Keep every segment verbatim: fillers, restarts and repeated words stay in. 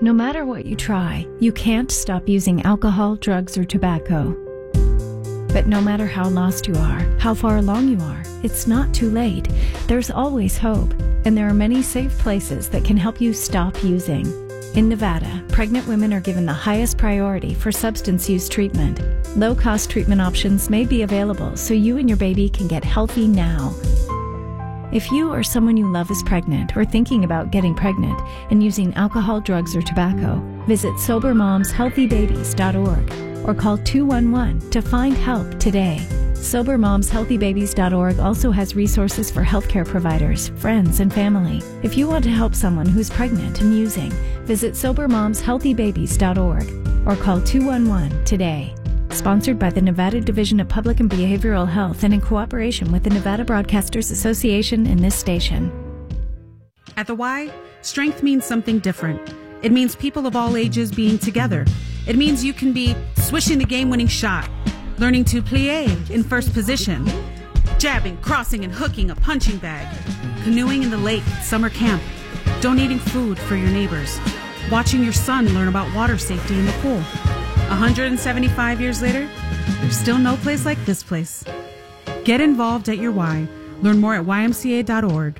No matter what you try, you can't stop using alcohol, drugs, or tobacco. But no matter how lost you are, how far along you are, it's not too late. There's always hope, and there are many safe places that can help you stop using. In Nevada, pregnant women are given the highest priority for substance use treatment. Low-cost treatment options may be available so you and your baby can get healthy now. If you or someone you love is pregnant or thinking about getting pregnant and using alcohol, drugs, or tobacco, visit sober moms healthy babies dot org or call two one one to find help today. sober moms healthy babies dot org also has resources for healthcare providers, friends, and family. If you want to help someone who's pregnant and using, visit sober moms healthy babies dot org or call two one one today. Sponsored by the Nevada Division of Public and Behavioral Health and in cooperation with the Nevada Broadcasters Association and this station. At the Y, strength means something different. It means people of all ages being together. It means you can be swishing the game-winning shot, learning to plie in first position, jabbing, crossing, and hooking a punching bag, canoeing in the lake at summer camp, donating food for your neighbors, watching your son learn about water safety in the pool. one hundred seventy-five years later, there's still no place like this place. Get involved at your Y. Learn more at Y M C A dot org.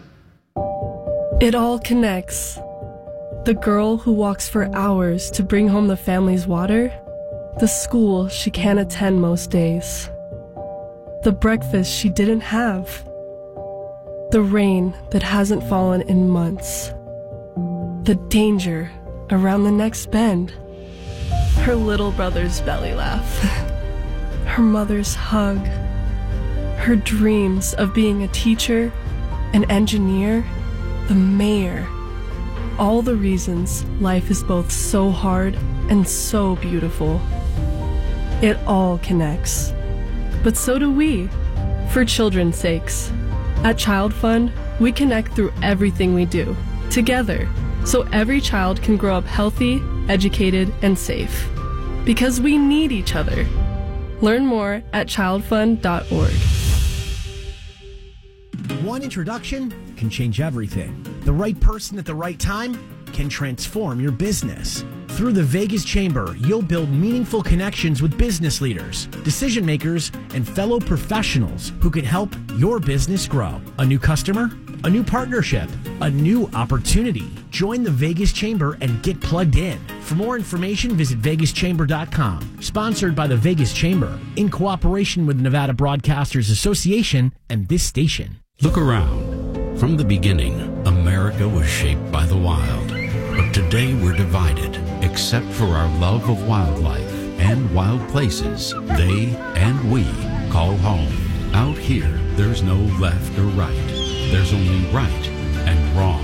It all connects. The girl who walks for hours to bring home the family's water, the school she can't attend most days, the breakfast she didn't have, the rain that hasn't fallen in months, the danger around the next bend, her little brother's belly laugh, her mother's hug, her dreams of being a teacher, an engineer, the mayor. All the reasons life is both so hard and so beautiful. It all connects. But so do we, for children's sakes. At Child Fund, we connect through everything we do, together, so every child can grow up healthy, educated, and safe. Because we need each other. Learn more at child fund dot org. One introduction can change everything. The right person at the right time can transform your business. Through the Vegas Chamber, you'll build meaningful connections with business leaders, decision makers, and fellow professionals who can help your business grow. A new customer? A new partnership? A new opportunity? Join the Vegas Chamber and get plugged in. For more information, visit vegas chamber dot com. Sponsored by the Vegas Chamber, in cooperation with Nevada Broadcasters Association and this station. Look around. From the beginning, America was shaped by the wild. But today we're divided, except for our love of wildlife and wild places they and we call home. Out here, there's no left or right. There's only right and wrong.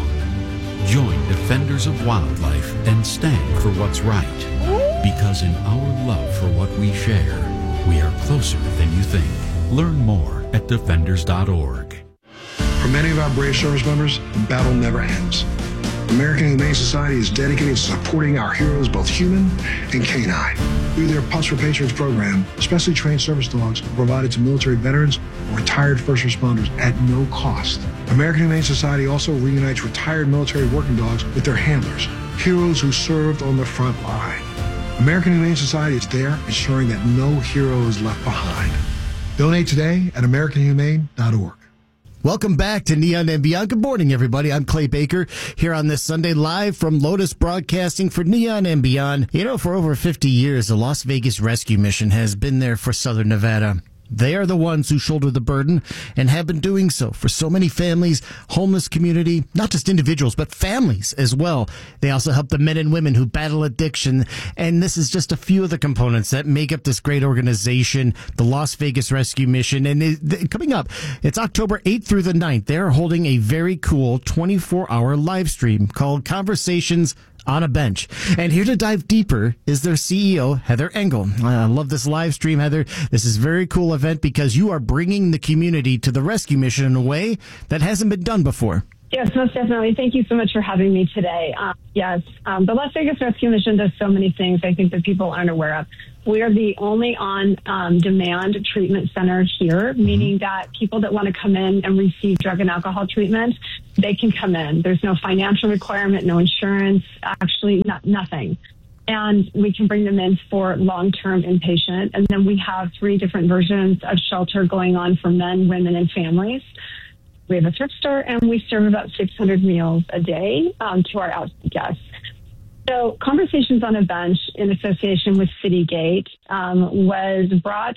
Join Defenders of Wildlife and stand for what's right. Because in our love for what we share, we are closer than you think. Learn more at defenders dot org. For many of our brave service members, the battle never ends. American Humane Society is dedicated to supporting our heroes, both human and canine. Through their Pups for Patriots program, specially trained service dogs are provided to military veterans or retired first responders at no cost. American Humane Society also reunites retired military working dogs with their handlers, heroes who served on the front line. American Humane Society is there ensuring that no hero is left behind. Donate today at american humane dot org. Welcome back to Neon and Beyond. Good morning, everybody. I'm Clay Baker here on this Sunday live from Lotus Broadcasting for Neon and Beyond. You know, for over fifty years, the Las Vegas Rescue Mission has been there for Southern Nevada. They are the ones who shoulder the burden and have been doing so for so many families, homeless community, not just individuals, but families as well. They also help the men and women who battle addiction. And this is just a few of the components that make up this great organization, the Las Vegas Rescue Mission. And it, coming up, it's October eighth through the ninth. They're holding a very cool twenty-four hour live stream called Conversations on a Bench. And here to dive deeper is their C E O, Heather Engel. I love this live stream, Heather. This is a very cool event because you are bringing the community to the rescue mission in a way that hasn't been done before. Yes, most definitely. Thank you so much for having me today. Um, yes, um, the Las Vegas Rescue Mission does so many things I think that people aren't aware of. We are the only on-demand um, treatment center here, mm-hmm. meaning that people that want to come in and receive drug and alcohol treatment, they can come in. There's no financial requirement, no insurance, actually not, nothing. And we can bring them in for long-term inpatient. And then we have three different versions of shelter going on for men, women, and families. We have a thrift store, and we serve about six hundred meals a day um, to our outside guests. So Conversations on a Bench, in association with Citygate, um, was brought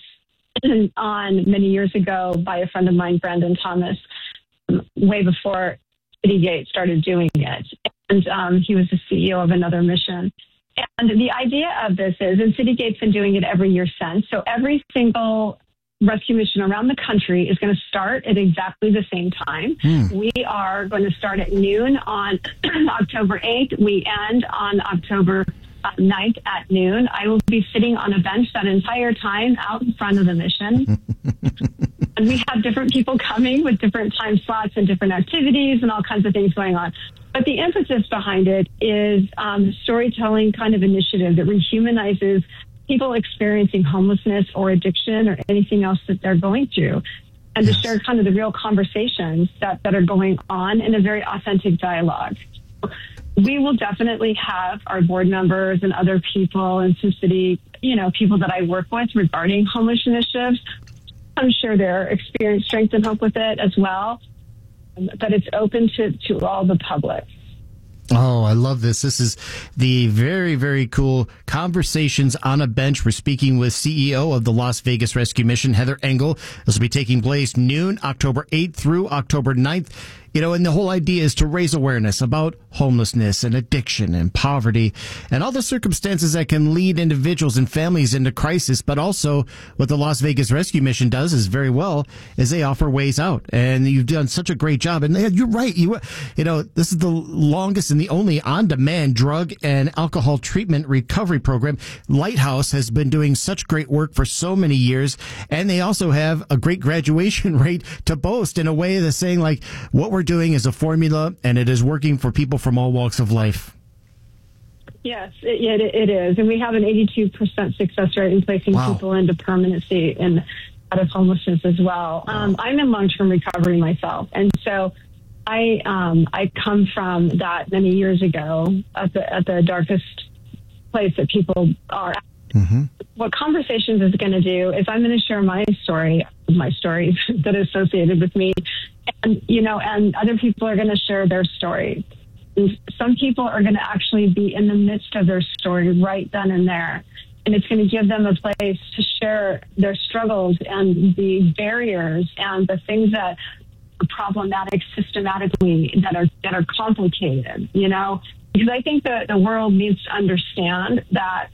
on many years ago by a friend of mine, Brandon Thomas, um, way before Citygate started doing it. And um, he was the C E O of another mission. And the idea of this is, and Citygate's been doing it every year since, so every single rescue mission around the country is going to start at exactly the same time. Mm. We are going to start at noon on October eighth. We end on October ninth at noon. I will be sitting on a bench that entire time out in front of the mission. And we have different people coming with different time slots and different activities and all kinds of things going on. But the emphasis behind it is um, storytelling kind of initiative that rehumanizes people experiencing homelessness or addiction or anything else that they're going through, and yes. to share kind of the real conversations that, that are going on in a very authentic dialogue. We will definitely have our board members and other people and some city, you know, people that I work with regarding homeless initiatives. I'm sure their experience, strength, and hope with it as well, but it's open to, to all the public. Oh, I love this. This is the very, very cool Conversations on a Bench. We're speaking with C E O of the Las Vegas Rescue Mission, Heather Engel. This will be taking place noon, October eighth through October ninth. You know, and the whole idea is to raise awareness about homelessness and addiction and poverty and all the circumstances that can lead individuals and families into crisis. But also what the Las Vegas Rescue Mission does is very well is they offer ways out. And you've done such a great job. And you're right. You, you know, this is the longest and the only on-demand drug and alcohol treatment recovery program. Lighthouse has been doing such great work for so many years. And they also have a great graduation rate to boast in a way that's saying, like, what we're doing is a formula, and it is working for people from all walks of life. Yes, it, it, it is. And we have an eighty-two percent success rate in placing wow. people into permanency and out of homelessness as well. Um, I'm in long-term recovery myself. And so I um, I come from that many years ago at the, at the darkest place that people are at. Mm-hmm. What Conversations is going to do is I'm going to share my story, my stories that are associated with me. And, you know, and other people are going to share their story. And some people are going to actually be in the midst of their story right then and there. And it's going to give them a place to share their struggles and the barriers and the things that are problematic systematically, that are that are complicated, you know. Because I think that the world needs to understand that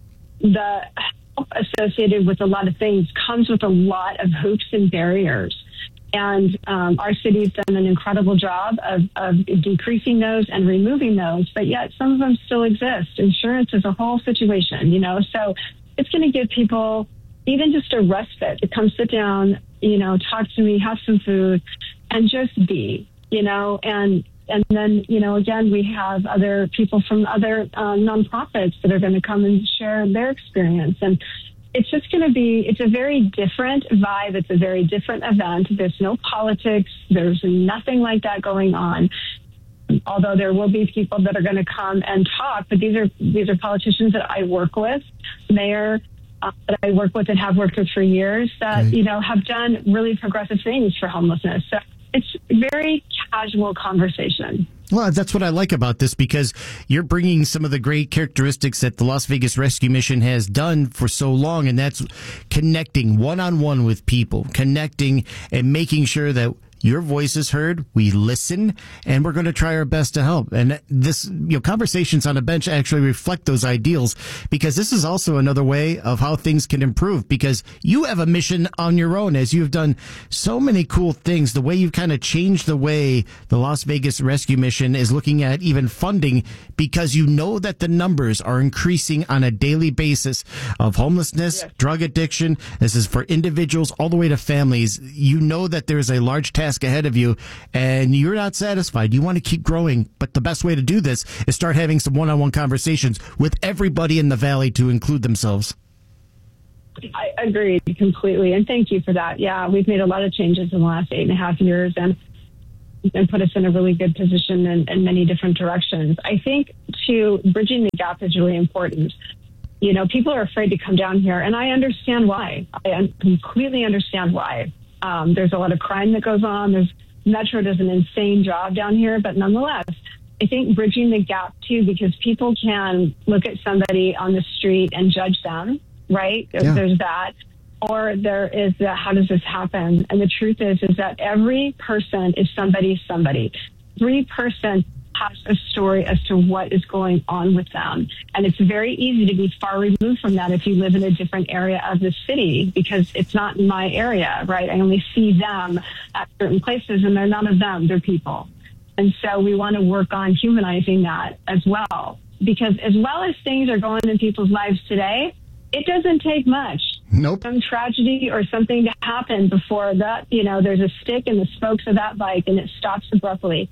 the help associated with a lot of things comes with a lot of hoops and barriers. And um, our city's done an incredible job of, of decreasing those and removing those, but yet some of them still exist. Insurance is a whole situation, you know, so it's going to give people even just a respite to come sit down, you know, talk to me, have some food, and just be, you know, and and then, you know, again, we have other people from other uh, nonprofits that are going to come and share their experience. And it's just going to be, it's a very different vibe. It's a very different event. There's no politics. There's nothing like that going on. Although there will be people that are going to come and talk, but these are, these are politicians that I work with, mayor uh, that I work with and have worked with for years that, mm-hmm. you know, have done really progressive things for homelessness. So it's very casual conversation. Well, that's what I like about this, because you're bringing some of the great characteristics that the Las Vegas Rescue Mission has done for so long, and that's connecting one-on-one with people, connecting and making sure that your voice is heard, we listen, and we're going to try our best to help. And this, you know, Conversations on a Bench actually reflect those ideals, because this is also another way of how things can improve, because you have a mission on your own, as you've done so many cool things. The way you've kind of changed the way the Las Vegas Rescue Mission is looking at even funding, because you know that the numbers are increasing on a daily basis of homelessness, yes. drug addiction. This is for individuals all the way to families. You know that there's a large task task ahead of you and you're not satisfied. You want to keep growing. But the best way to do this is start having some one-on-one conversations with everybody in the Valley to include themselves. I agree completely. And thank you for that. Yeah, we've made a lot of changes in the last eight and a half years and, and put us in a really good position in, in many different directions. I think, too, bridging the gap is really important. You know, people are afraid to come down here, and I understand why. I completely understand why. Um, there's a lot of crime that goes on. There's Metro does an insane job down here, but nonetheless, I think bridging the gap, too, because people can look at somebody on the street and judge them, right? Yeah. There's that. Or there is the, how does this happen? And the truth is, is that every person is somebody's somebody. Every person has a story as to what is going on with them. And it's very easy to be far removed from that if you live in a different area of the city, because it's not in my area, right? I only see them at certain places, and they're none of them, they're people. And so we want to work on humanizing that as well, because as well as things are going in people's lives today, it doesn't take much. Nope. Some tragedy or something to happen before that, you know, there's a stick in the spokes of that bike and it stops abruptly.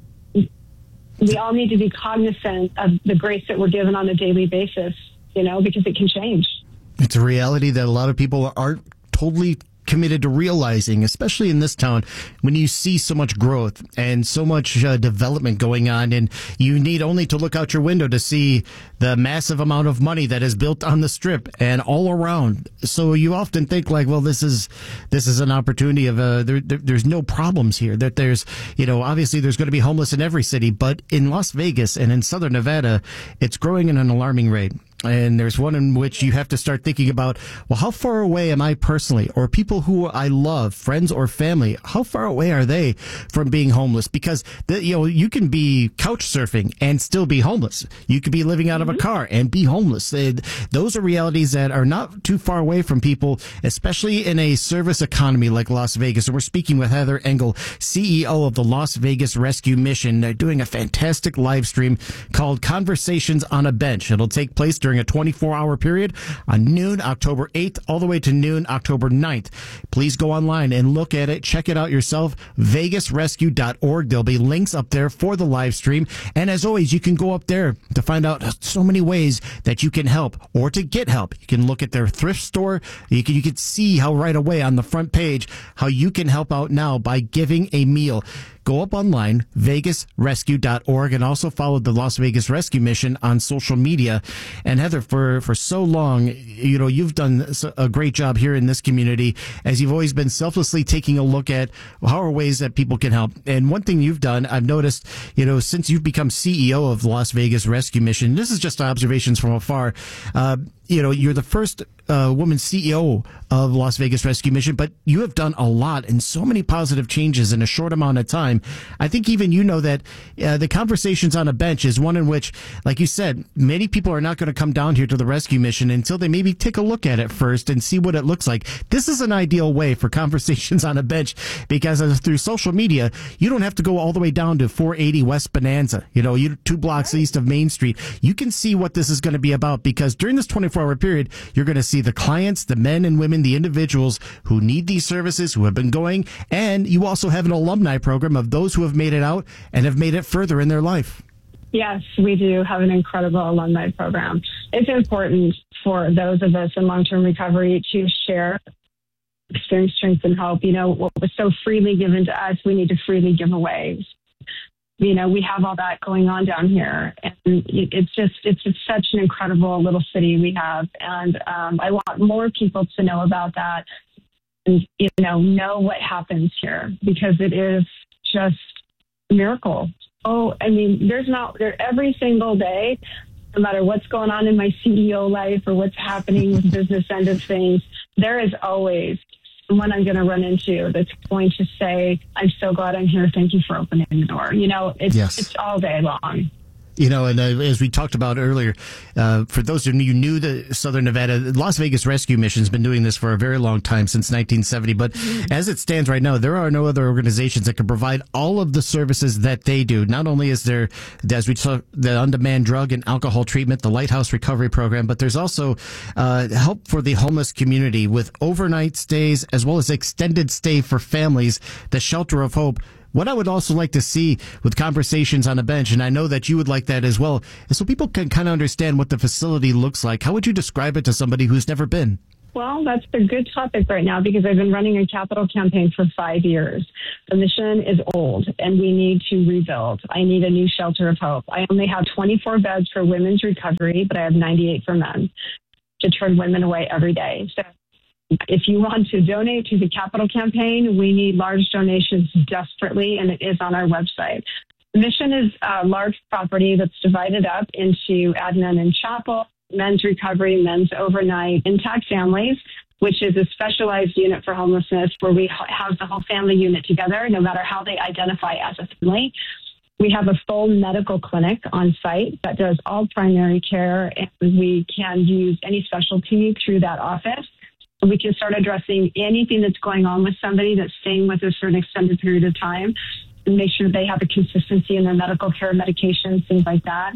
We all need to be cognizant of the grace that we're given on a daily basis, you know, because it can change. It's a reality that a lot of people aren't totally committed to realizing, especially in this town, when you see so much growth and so much uh, development going on, and you need only to look out your window to see the massive amount of money that is built on the Strip and all around. So you often think like, well, this is this is an opportunity of uh, there, there, there's no problems here. That there's, you know, obviously there's going to be homeless in every city, but in Las Vegas and in Southern Nevada, it's growing at an alarming rate. And there's one in which you have to start thinking about, well, how far away am I personally, or people who I love, friends or family, how far away are they from being homeless? Because, the, you know, you can be couch surfing and still be homeless. You could be living out of a car and be homeless. Those are realities that are not too far away from people, especially in a service economy like Las Vegas. And we're speaking with Heather Engel, C E O of the Las Vegas Rescue Mission. They're doing a fantastic live stream called Conversations on a Bench. It'll take place during during a twenty-four hour period on noon, October eighth, all the way to noon, October ninth. Please go online and look at it. Check it out yourself, vegas rescue dot org. There'll be links up there for the live stream. And as always, you can go up there to find out so many ways that you can help or to get help. You can look at their thrift store. You can, you can see how right away on the front page how you can help out now by giving a meal. Go up online, vegas rescue dot org, and also follow the Las Vegas Rescue Mission on social media. And Heather, for, for so long, you know, you've done a great job here in this community, as you've always been selflessly taking a look at how are ways that people can help. And one thing you've done, I've noticed, you know, since you've become C E O of the Las Vegas Rescue Mission, this is just observations from afar, uh, you know, you're the first uh, woman C E O of Las Vegas Rescue Mission, but you have done a lot and so many positive changes in a short amount of time. I think even you know that uh, the Conversations on a Bench is one in which, like you said, many people are not going to come down here to the rescue mission until they maybe take a look at it first and see what it looks like. This is an ideal way for Conversations on a Bench, because uh, through social media, you don't have to go all the way down to four eighty West Bonanza, you know, you two blocks east of Main Street. You can see what this is going to be about, because during this twenty-four hour period, you're going to see the clients, the men and women, the individuals who need these services, who have been going, and you also have an alumni program of those who have made it out and have made it further in their life. Yes, we do have an incredible alumni program. It's important for those of us in long-term recovery to share experience, strength, and hope. You know, what was so freely given to us, we need to freely give away. You know, we have all that going on down here, and it's just, it's just such an incredible little city we have. And um, I want more people to know about that and, you know, know what happens here, because it is just a miracle. Oh, I mean, there's not there every single day, no matter what's going on in my C E O life or what's happening with business end of things, there is always someone I'm going to run into that's going to say, I'm so glad I'm here. Thank you for opening the door. You know, it's, yes. it's all day long. You know, and uh, as we talked about earlier, uh, for those of you new to Southern Nevada, Las Vegas Rescue Mission's been doing this for a very long time, since nineteen seventy. But mm-hmm. as it stands right now, there are no other organizations that can provide all of the services that they do. Not only is there, as we saw, the on-demand drug and alcohol treatment, the Lighthouse Recovery Program, but there's also uh, help for the homeless community with overnight stays as well as extended stay for families, the Shelter of Hope. What I would also like to see with Conversations on a Bench, and I know that you would like that as well, is so people can kind of understand what the facility looks like. How would you describe it to somebody who's never been? Well, that's a good topic right now because I've been running a capital campaign for five years. The mission is old and we need to rebuild. I need a new Shelter of Hope. I only have twenty-four beds for women's recovery, but I have ninety-eight for men to turn women away every day. So if you want to donate to the capital campaign, we need large donations desperately, and it is on our website. The mission is a large property that's divided up into admin and chapel, men's recovery, men's overnight, intact families, which is a specialized unit for homelessness where we house the whole family unit together, no matter how they identify as a family. We have a full medical clinic on site that does all primary care, and we can use any specialty through that office. We can start addressing anything that's going on with somebody that's staying with us for an extended period of time and make sure they have a consistency in their medical care, medications, things like that.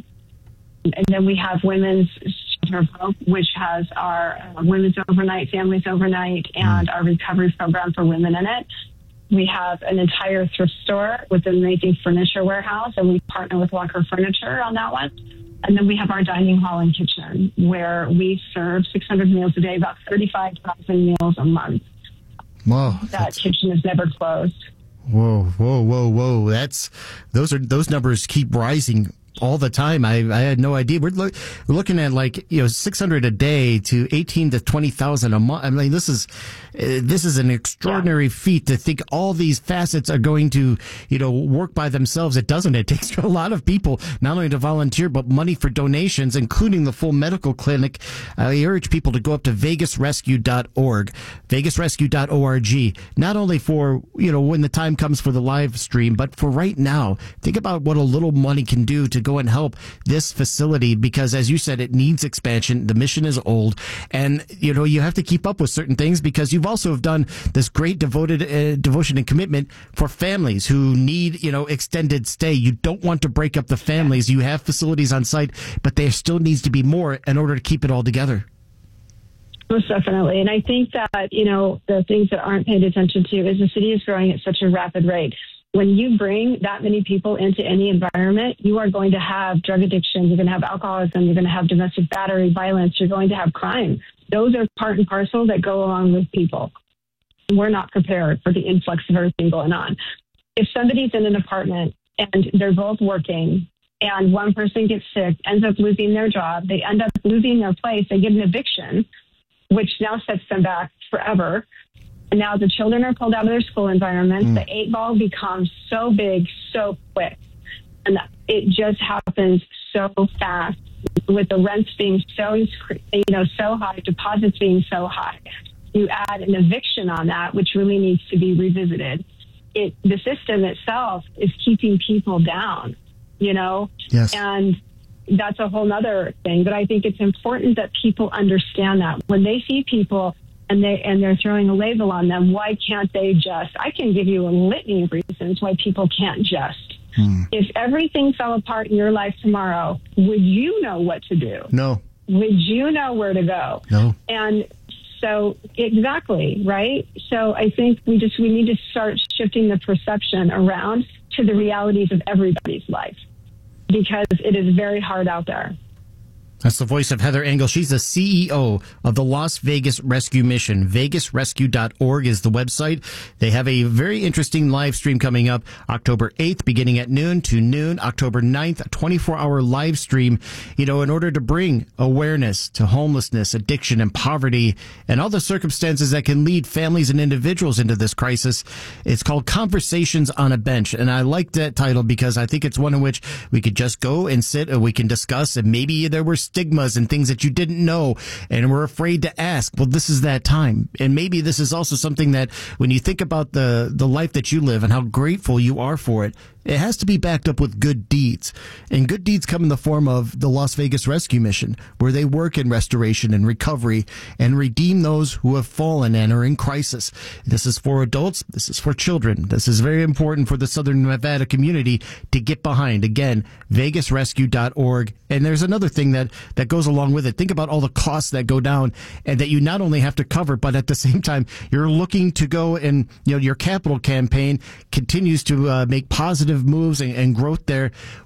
And then we have Women's Shelter of Hope, which has our uh, women's overnight, families overnight, and our recovery program for women in it. We have an entire thrift store with an amazing furniture warehouse, and we partner with Walker Furniture on that one. And then we have our dining hall and kitchen where we serve six hundred meals a day, about thirty-five thousand meals a month. Whoa. That kitchen is never closed. Whoa, whoa, whoa, whoa. That's, those are, those numbers keep rising all the time. I, I had no idea. We're, look, we're looking at like, you know, six hundred a day to eighteen to twenty thousand a month. I mean, this is, uh, this is an extraordinary yeah. feat to think all these facets are going to, you know, work by themselves. It doesn't. It takes a lot of people, not only to volunteer, but money for donations, including the full medical clinic. I urge people to go up to vegas rescue dot org, vegas rescue dot org, not only for, you know, when the time comes for the live stream, but for right now. Think about what a little money can do to go and help this facility, because as you said, it needs expansion. The mission is old, and you know, you have to keep up with certain things because you've also have done this great devoted uh, devotion and commitment for families who need, you know, extended stay. You don't want to break up the families. You have facilities on site, but there still needs to be more in order to keep it all together. Most definitely. And I think that, you know, the things that aren't paid attention to is the city is growing at such a rapid rate. When you bring that many people into any environment, you are going to have drug addiction, you're going to have alcoholism, you're going to have domestic battery, violence, you're going to have crime. Those are part and parcel that go along with people. We're not prepared for the influx of everything going on. If somebody's in an apartment and they're both working and one person gets sick, ends up losing their job, they end up losing their place, they get an eviction, which now sets them back forever. And now the children are pulled out of their school environment. Mm. The eight ball becomes so big, so quick. And it just happens so fast with the rents being so, you know, so high, deposits being so high. You add an eviction on that, which really needs to be revisited. It, the system itself is keeping people down, you know? Yes. And that's a whole nother thing. But I think it's important that people understand that when they see people and they and they're throwing a label on them, why can't they just? I can give you a litany of reasons why people can't just. Hmm. If everything fell apart in your life tomorrow, would you know what to do? No. Would you know where to go? No. And so exactly, right? So I think we just we need to start shifting the perception around to the realities of everybody's life, because it is very hard out there. That's the voice of Heather Engel. She's the C E O of the Las Vegas Rescue Mission. vegas rescue dot org is the website. They have a very interesting live stream coming up October eighth, beginning at noon to noon. October ninth, a twenty-four hour live stream, you know, in order to bring awareness to homelessness, addiction, and poverty, and all the circumstances that can lead families and individuals into this crisis. It's called Conversations on a Bench. And I like that title because I think it's one in which we could just go and sit and we can discuss, and maybe there were stigmas and things that you didn't know and were afraid to ask. Well, this is that time. And maybe this is also something that when you think about the, the life that you live and how grateful you are for it, it has to be backed up with good deeds. And good deeds come in the form of the Las Vegas Rescue Mission, where they work in restoration and recovery and redeem those who have fallen and are in crisis. This is for adults. This is for children. This is very important for the Southern Nevada community to get behind. Again, vegas rescue dot org. And there's another thing that, that goes along with it. Think about all the costs that go down and that you not only have to cover, but at the same time, you're looking to go and, you know, your capital campaign continues to uh, make positive moves and, and growth there.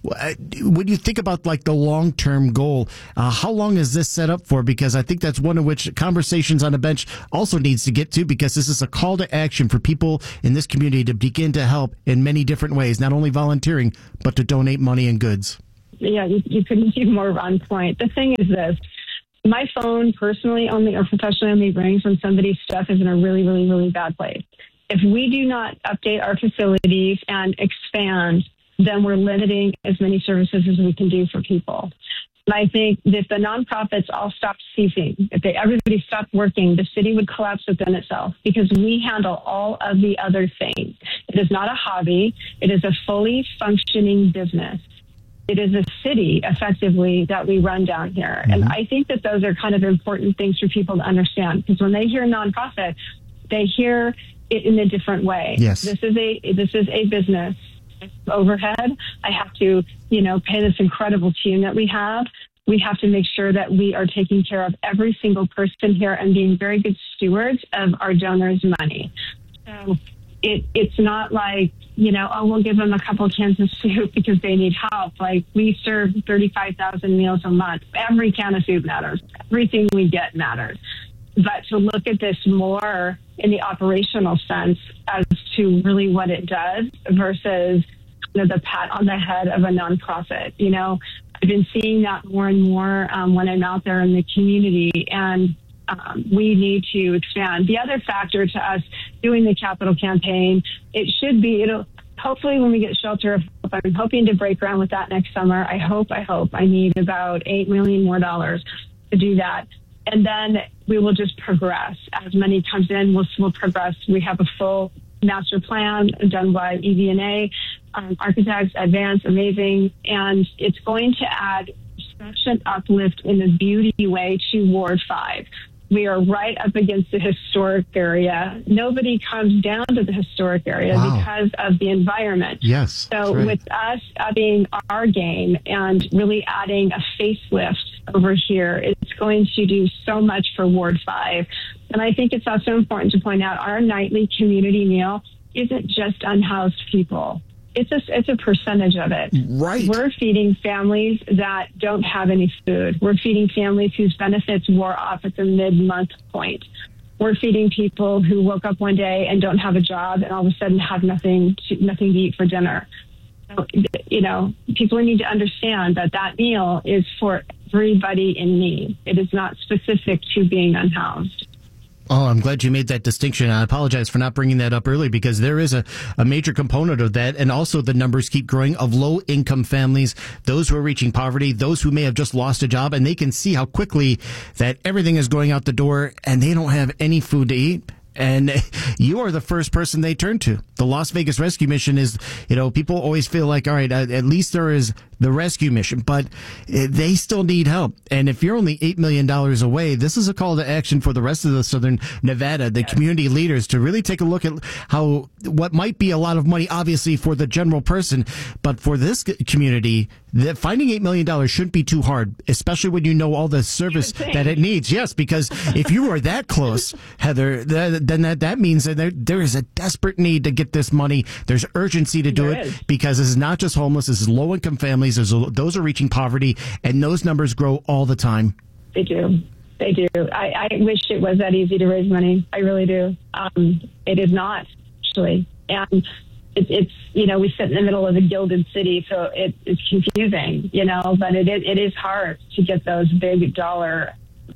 When you think about like the long-term goal, uh, how long is this set up for? Because I think that's one of which Conversations on a Bench also needs to get to, because this is a call to action for people in this community to begin to help in many different ways, not only volunteering, but to donate money and goods. Yeah, you, you couldn't be more on point. The thing is this. My phone personally only or professionally only rings when somebody's stuff is in a really, really, really bad place. If we do not update our facilities and expand, then we're limiting as many services as we can do for people. And I think that if the nonprofits all stopped ceasing, if they, everybody stopped working, the city would collapse within itself, because we handle all of the other things. It is not a hobby. It is a fully functioning business. It is a city, effectively, that we run down here. Mm-hmm. And I think that those are kind of important things for people to understand, because when they hear nonprofit, they hear it in a different way. Yes. This is a this is a business. Overhead. I have to, you know, pay this incredible team that we have. We have to make sure that we are taking care of every single person here and being very good stewards of our donors' money. So it it's not like, you know, oh, we'll give them a couple cans of soup because they need help. Like, we serve thirty-five thousand meals a month. Every can of soup matters. Everything we get matters. But to look at this more in the operational sense as to really what it does versus kind of the pat on the head of a nonprofit. You know, I've been seeing that more and more um, when I'm out there in the community, and um, we need to expand. The other factor to us doing the capital campaign, it should be, it'll, hopefully when we get shelter, I'm hoping to break ground with that next summer. I hope, I hope I need about eight million more dollars to do that. And then we will just progress. As money comes in, we'll, we'll progress. We have a full master plan done by E V N A, um, architects, advanced, amazing. And it's going to add such an uplift in a beauty way to Ward five. We are right up against the historic area. Nobody comes down to the historic area wow. because of the environment. Yes. So right. with us upping our game and really adding a facelift over here, it's going to do so much for Ward five. And I think it's also important to point out our nightly community meal isn't just unhoused people. It's a, it's a percentage of it. Right. We're feeding families that don't have any food. We're feeding families whose benefits wore off at the mid-month point. We're feeding people who woke up one day and don't have a job and all of a sudden have nothing to, nothing to eat for dinner. So, you know, people need to understand that that meal is for everybody in need. It is not specific to being unhoused. Oh, I'm glad you made that distinction. I apologize for not bringing that up early, because there is a, a major component of that. And also the numbers keep growing of low income families, those who are reaching poverty, those who may have just lost a job, and they can see how quickly that everything is going out the door and they don't have any food to eat. And you are the first person they turn to. The Las Vegas Rescue Mission is, you know, people always feel like, all right, at least there is the rescue mission, but they still need help. And if you're only eight million dollars away, this is a call to action for the rest of the Southern Nevada, the community leaders, to really take a look at how what might be a lot of money, obviously, for the general person, but for this community, that finding eight million dollars shouldn't be too hard, especially when you know all the service that it needs. Yes, because if you are that close, Heather, then that, that means that there, there is a desperate need to get this money. There's urgency to do it, because this is not just homeless, this is low-income families. There's a, those are reaching poverty, and those numbers grow all the time. They do. They do. I, I wish it was that easy to raise money. I really do. Um, it is not, actually. And it, it's, you know, we sit in the middle of a gilded city, so it, it's confusing, you know, but it, it is hard to get those big dollar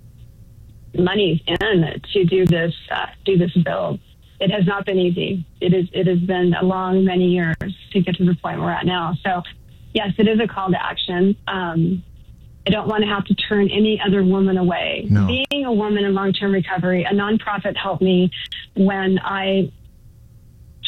monies in to do this, uh, do this build. It has not been easy. It is, it has been a long, many years to get to the point we're at now. So, yes, it is a call to action. Um, I don't want to have to turn any other woman away. No. Being a woman in long-term recovery, a nonprofit helped me when I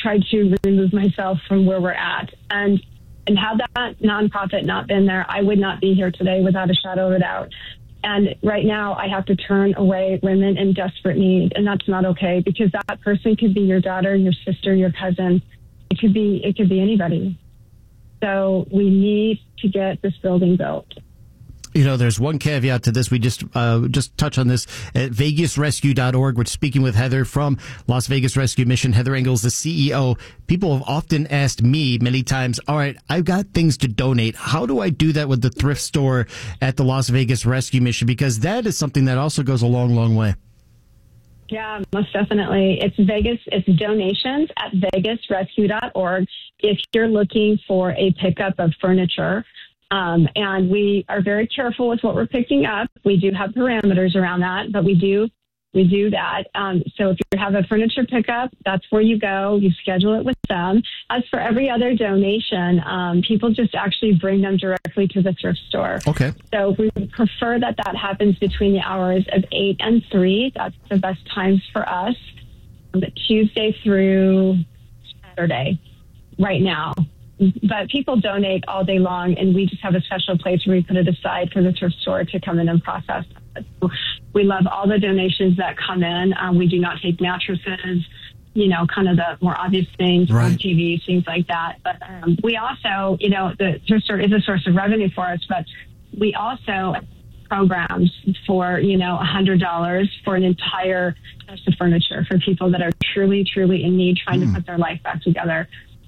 tried to remove myself from where we're at. And and had that nonprofit not been there, I would not be here today without a shadow of a doubt. And right now I have to turn away women in desperate need, and that's not okay, because that person could be your daughter, your sister, your cousin. It could be it could be anybody. So we need to get this building built. You know, there's one caveat to this. We just uh, just touch on this at vegas rescue dot org. We're speaking with Heather from Las Vegas Rescue Mission. Heather Engels, the C E O. People have often asked me many times, all right, I've got things to donate. How do I do that with the thrift store at the Las Vegas Rescue Mission? Because that is something that also goes a long, long way. Yeah, most definitely. It's Vegas. It's donations at vegas rescue dot org. If you're looking for a pickup of furniture, Um, and we are very careful with what we're picking up. We do have parameters around that, but we do we do that. Um, so if you have a furniture pickup, that's where you go. You schedule it with them. As for every other donation, um, people just actually bring them directly to the thrift store. Okay. So we would prefer that that happens between the hours of eight and three. That's the best times for us. Um, Tuesday through Saturday right now. But people donate all day long, and we just have a special place where we put it aside for the thrift store to come in and process. We love all the donations that come in. Um, we do not take mattresses, you know, kind of the more obvious things, right. T Vs, things like that. But um, we also, you know, the thrift store is a source of revenue for us, but we also programs for, you know, one hundred dollars for an entire piece of furniture for people that are truly, truly in need, trying mm. to put their life back together.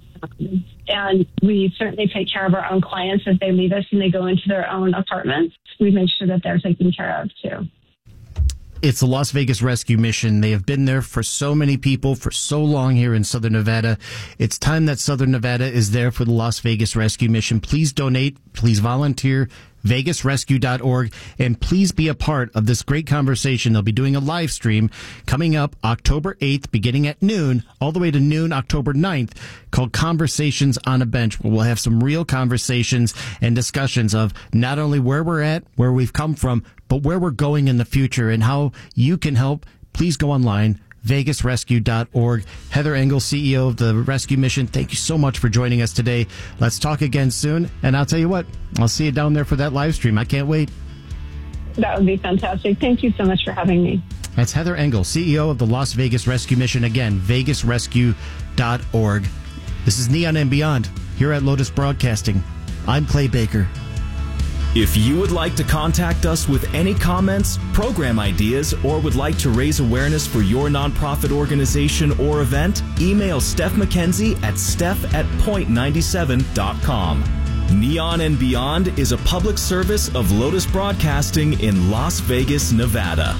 And we certainly take care of our own clients if they leave us and they go into their own apartments. We make sure that they're taken care of, too. It's the Las Vegas Rescue Mission. They have been there for so many people for so long here in Southern Nevada. It's time that Southern Nevada is there for the Las Vegas Rescue Mission. Please donate. Please volunteer. vegas rescue dot org, and please be a part of this great conversation. They'll be doing a live stream coming up October eighth, beginning at noon, all the way to noon October ninth, called Conversations on a Bench, where we'll have some real conversations and discussions of not only where we're at, where we've come from, but where we're going in the future and how you can help. Please go online, vegas rescue dot org. Heather Engels, C E O of the Rescue Mission, thank you so much for joining us today. Let's talk again soon. And I'll tell you what, I'll see you down there for that live stream. I can't wait. That would be fantastic. Thank you so much for having me. That's Heather Engels, C E O of the Las Vegas Rescue Mission. Again, vegas rescue dot org. This is Neon and Beyond here at Lotus Broadcasting. I'm Clay Baker. If you would like to contact us with any comments, program ideas, or would like to raise awareness for your nonprofit organization or event, email Steph McKenzie at steph at point nine seven dot com. Neon and Beyond is a public service of Lotus Broadcasting in Las Vegas, Nevada.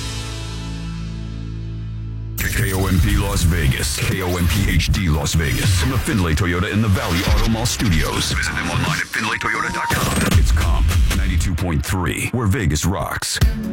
K O M P Las Vegas. K O M P H D Las Vegas. From the Findlay Toyota in the Valley Auto Mall Studios. Visit them online at findlay toyota dot com. It's Comp ninety-two point three, where Vegas rocks.